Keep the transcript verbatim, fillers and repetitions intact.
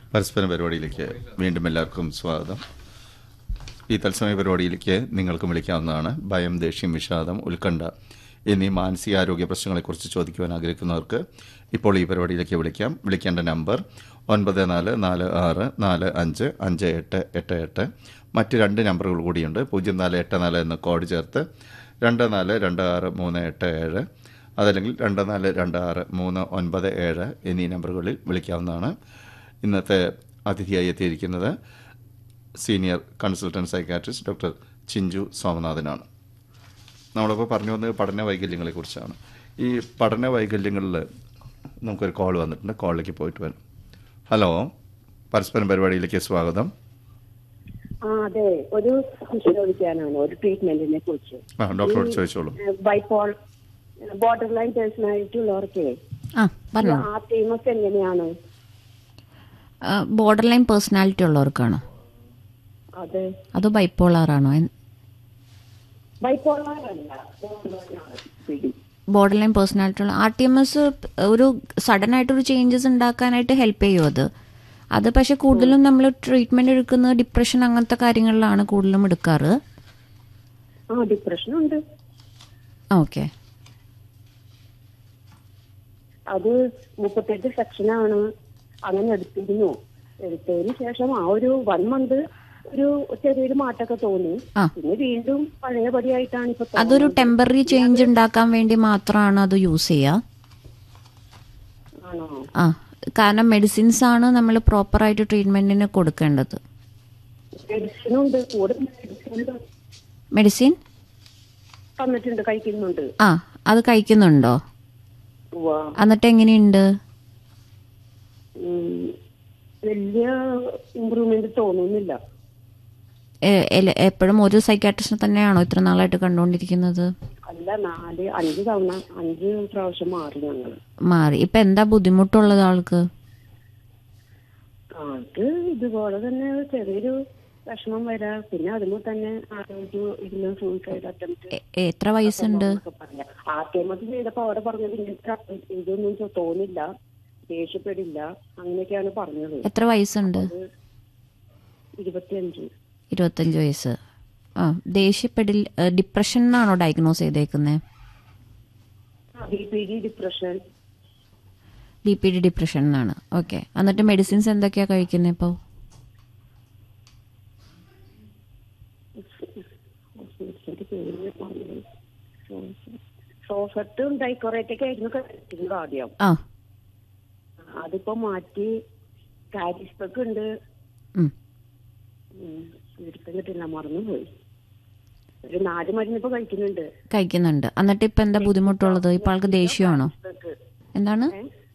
പരസ്പര പരിപാടിയിലേക്ക് വീണ്ടും എല്ലാവർക്കും സ്വാഗതം. ഈ തത്സമയ പരിപാടിയിലേക്ക് നിങ്ങൾക്കും വിളിക്കാവുന്നതാണ്. ഭയം, ദേഷ്യം, വിഷാദം, ഉത്കണ്ഠ എന്നീ മാനസികാരോഗ്യ പ്രശ്നങ്ങളെക്കുറിച്ച് ചോദിക്കുവാൻ ആഗ്രഹിക്കുന്നവർക്ക് ഇപ്പോൾ ഈ പരിപാടിയിലേക്ക് വിളിക്കാം. വിളിക്കേണ്ട നമ്പർ ഒൻപത് നാല് നാല് ആറ് നാല് അഞ്ച് അഞ്ച് എട്ട് എട്ട് എട്ട്. മറ്റ് രണ്ട് നമ്പറുകൾ കൂടിയുണ്ട്. പൂജ്യം നാല് എട്ട് നാല് എന്ന കോഡ് ചേർത്ത് രണ്ട് നാല് രണ്ട് ആറ് മൂന്ന് എട്ട് ഏഴ്, അതല്ലെങ്കിൽ രണ്ട് നാല് രണ്ട് ആറ് മൂന്ന് ഒൻപത് ഏഴ് എന്നീ നമ്പറുകളിൽ വിളിക്കാവുന്നതാണ്. ഇന്നത്തെ അതിഥിയായി എത്തിയിരിക്കുന്നത് senior consultant psychiatrist doctor Chinchu സോമനാഥനാണ്. നമ്മളിപ്പോൾ പറഞ്ഞു വന്നത് പഠന വൈകല്യങ്ങളെക്കുറിച്ചാണ്. ഈ പഠന വൈകല്യങ്ങളിൽ നമുക്കൊരു കോൾ വന്നിട്ടുണ്ട്. കോളിലേക്ക് പോയിട്ട് വരും. ഹലോ, പരസ്പരം പരിപാടിയിലേക്ക് സ്വാഗതം. ആ അതെ, ഒരു ചോദിക്കാനാണ് ഒരു ട്രീറ്റ്മെന്റിനെ കുറിച്ച്. ആ ഡോക്ടറോട് ചോദിച്ചോളൂ. ബൈപോൾ ബോർഡർ ലൈൻ പേഴ്സണാലിറ്റി ഉള്ളവർക്ക് ആ തീമസ് എങ്ങനെയാണ്? ബോർഡർ ലൈൻ പേഴ്സണാലിറ്റി ഉള്ളവർക്കാണോ അതെ അതോ ബൈപ്പോളാർ ആണോ? ബൈപോളാർ അല്ല, ബോർഡർ ലൈൻ പേഴ്സണാലിറ്റി ഉള്ള ആർ ടി എം എസ് ഒരു സഡൻ ആയിട്ടൊരു ചേഞ്ചസ് ഉണ്ടാക്കാനായിട്ട് ഹെൽപ്പ് ചെയ്യും. അത് അത് പക്ഷെ കൂടുതലും നമ്മൾ ട്രീറ്റ്മെന്റ് എടുക്കുന്നത് ഡിപ്രഷൻ അങ്ങനത്തെ കാര്യങ്ങളിലാണ് കൂടുതലും എടുക്കാറ്. ആ ഡിപ്രഷൻ ഉണ്ട്. ഓക്കെ, അത് മുപ്പത്തെട്ട് സെക്ഷനാണ്. അങ്ങനെ എടുത്തിരുന്നു. എടുത്തതിന് ശേഷം ആ ഒരു വൺ മന്ത് ഒരു ചെറിയൊരു മാറ്റമൊക്കെ തോന്നി. പിന്നെ വീണ്ടും പഴയപടിയായിട്ടാണ് ഇപ്പൊ. അതൊരു ടെമ്പററി ചേഞ്ച് ഉണ്ടാക്കാൻ വേണ്ടി മാത്രമാണ് അത് യൂസ് ചെയ്യുക. ആണോ? ആ, കാരണം മെഡിസിൻസ് ആണ് നമ്മൾ പ്രോപ്പർ ആയിട്ട് ട്രീറ്റ്മെന്റിന് കൊടുക്കേണ്ടത്. മെഡിസിനുണ്ട്, കൂടെ മെഡിസിൻ തന്നിട്ടുണ്ട്, കഴിക്കുന്നുണ്ട്. ആ, അത് കഴിക്കുന്നുണ്ടോ? എന്നിട്ട് എങ്ങനെയുണ്ട്? വലിയ ഇമ്പ്രൂവ്മെന്റ് തോന്നുന്നില്ല. എപ്പോഴും ഒരു സൈക്കാട്രിസ്റ്റിനെ തന്നെയാണോ ഇത്ര നാളായിട്ട് കണ്ടുകൊണ്ടിരിക്കുന്നത്? അല്ല, നാല് അഞ്ച് തവണ അഞ്ച് പ്രാവശ്യം മാറി ഞങ്ങൾ. മാറി. ഇപ്പൊ എന്താ ബുദ്ധിമുട്ടുള്ളത് ആൾക്ക്? അത് ഇതുപോലെ തന്നെ ചെറിയൊരു വിഷമം വരാ. പിന്നെ അതിന് തന്നെ ഇരുന്ന് സൂയിസൈഡ് അറ്റംപ്റ്റ്. എത്ര വയസ്സുണ്ട്? ആത്മഹത്യ ചെയ്തപ്പോ അവിടെ പറഞ്ഞത് ഇങ്ങനത്തെ ഇതൊന്നും തോന്നില്ല, ദേഷ്യപ്പെടില്ല, അങ്ങനെയൊക്കെയാണ് പറഞ്ഞത്. എത്ര വയസ്സുണ്ട്? ഇരുപത്തിയഞ്ച്. ഇരുപത്തഞ്ച് വയസ്സ്. ആ, ദേഷ്യപ്പെടില്ല. ഡിപ്രഷൻ എന്നാണോ ഡയഗ്നോസ് ചെയ്തേക്കുന്നത്? B P D depression. B P D depression എന്നാണ്. ഓക്കെ. എന്നിട്ട് മെഡിസിൻസ് എന്തൊക്കെയാ കഴിക്കുന്നത് ഇപ്പോൾ? സോഫറ്റും ഡൈക്കോറേറ്റൊക്കെ ആയിരുന്നു കഴിക്കുന്നത് ആദ്യം. ആ, അതിപ്പോ മാറ്റി കാരിസ്പൊക്കെ ഉണ്ട്. എടുത്തിട്ടില്ല, മറന്നുപോയി. ഒരു നാല് മരുന്ന് ഇപ്പൊ കഴിക്കുന്നുണ്ട്. കഴിക്കുന്നുണ്ട്. എന്നിട്ട് ഇപ്പൊ എന്താ ബുദ്ധിമുട്ടുള്ളത്? ഇപ്പൊ ആൾക്ക് ദേഷ്യമാണോ? എന്താണ്?